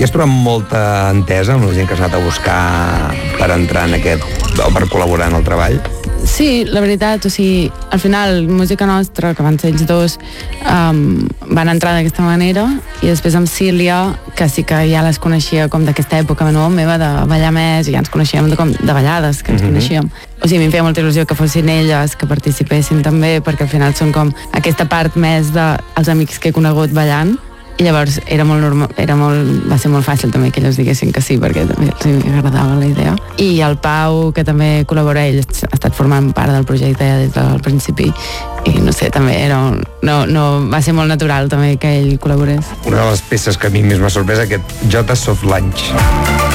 has trobat molta entesa amb la gent que has anat a buscar per entrar en aquest, o per col·laborar en el treball? Sí, la veritat, o sigui, al final, Música Nostra, que van ser ells dos, van entrar d'aquesta manera, i després amb Sílvia, que sí que ja les coneixia com d'aquesta època meva de ballar més, i ja ens coneixíem de ballades, que ens coneixíem. O sigui, a mi em feia molta il·lusió que fossin elles, que participessin també, perquè al final són com aquesta part més dels amics que he conegut ballant, i llavors va ser molt fàcil també que ells diguessin que sí, perquè també els agradava la idea. I el Pau, que també col·labora, ell ha estat formant part del projecte ja des del principi, i no sé, també va ser molt natural també que ell col·laborés. Una de les peces que a mi més m'ha sorprès, aquest Jota Soft Lunch.